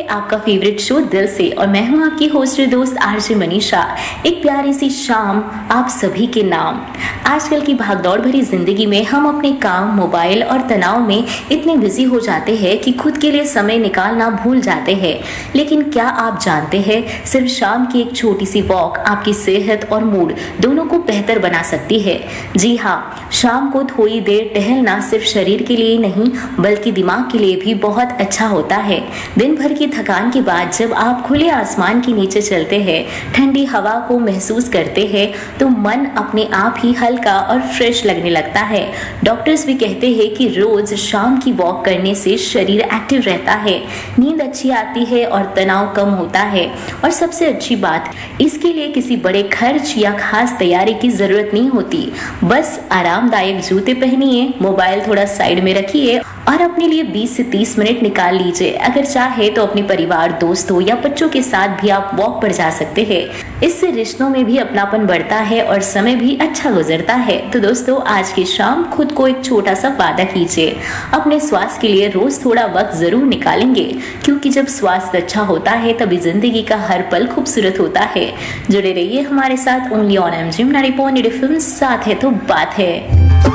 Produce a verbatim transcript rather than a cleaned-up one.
है आपका favourite show दिल से और मैं हूं आपकी होस्ट दोस्त आरजे मनीषा। एक प्यारी सी शाम आप सभी के नाम। आजकल की भागदौड़ भरी जिंदगी में हम अपने काम, मोबाइल और तनाव में इतने बिजी हो जाते हैं कि खुद के लिए समय निकालना भूल जाते हैं। लेकिन क्या आप जानते हैं, सिर्फ शाम की एक छोटी सी वॉक आपकी सेहत और मूड दोनों को बेहतर बना सकती है। जी हाँ, शाम को थोड़ी देर टहलना सिर्फ शरीर के लिए नहीं बल्कि दिमाग के लिए भी बहुत अच्छा होता है। दिन भर की थकान के बाद जब आप खुले आसमान के नीचे चलते हैं, ठंडी हवा को महसूस करते हैं, तो मन अपने आप ही हल्का और फ्रेश लगने लगता है। डॉक्टर्स भी कहते हैं कि रोज शाम की वॉक करने से शरीर एक्टिव रहता है, नींद अच्छी आती है और तनाव कम होता है। और सबसे अच्छी बात, इसके लिए किसी बड़े खर्च या खास तैयारी की जरूरत नहीं होती। बस आरामदायक जूते पहनिए, मोबाइल थोड़ा साइड में रखिए और अपने लिए बीस से तीस मिनट निकाल लीजिए। अगर चाहे तो अपने परिवार, दोस्तों या बच्चों के साथ भी आप वॉक पर जा सकते हैं। इससे रिश्तों में भी अपनापन बढ़ता है और समय भी अच्छा गुजरता है। तो दोस्तों, आज की शाम खुद को एक छोटा सा वादा कीजिए। अपने स्वास्थ्य के लिए रोज थोड़ा वक्त जरूर निकालेंगे, क्योंकि जब स्वास्थ्य अच्छा होता है तभी जिंदगी का हर पल खूबसूरत होता है। जुड़े रहिए हमारे साथ only on MG ninety point eight FM. साथ है तो बात है।